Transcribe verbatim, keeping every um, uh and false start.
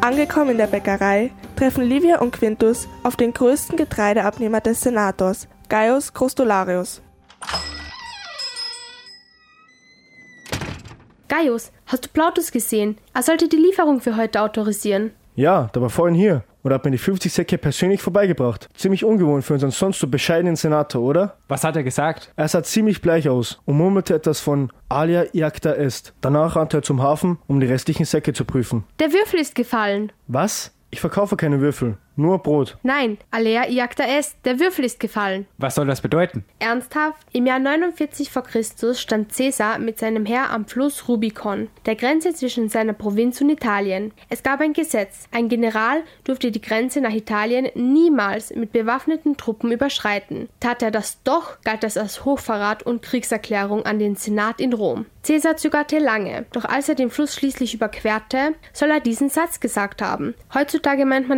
Angekommen in der Bäckerei, treffen Livia und Quintus auf den größten Getreideabnehmer des Senators, Gaius Grostularius. Gaius, hast du Plautus gesehen? Er sollte die Lieferung für heute autorisieren. Ja, der war vorhin hier und hat mir die fünfzig Säcke persönlich vorbeigebracht. Ziemlich ungewohnt für unseren sonst so bescheidenen Senator, oder? Was hat er gesagt? Er sah ziemlich bleich aus und murmelte etwas von Alia iacta est. Danach rannte er zum Hafen, um die restlichen Säcke zu prüfen. Der Würfel ist gefallen. Was? Ich verkaufe keine Würfel, nur Brot. Nein, alea iacta est, der Würfel ist gefallen. Was soll das bedeuten? Ernsthaft? Im Jahr neunundvierzig vor Christus stand Caesar mit seinem Heer am Fluss Rubicon, der Grenze zwischen seiner Provinz und Italien. Es gab ein Gesetz, ein General durfte die Grenze nach Italien niemals mit bewaffneten Truppen überschreiten. Tat er das doch, galt das als Hochverrat und Kriegserklärung an den Senat in Rom. Caesar zögerte lange, doch als er den Fluss schließlich überquerte, soll er diesen Satz gesagt haben. Heutzutage meint man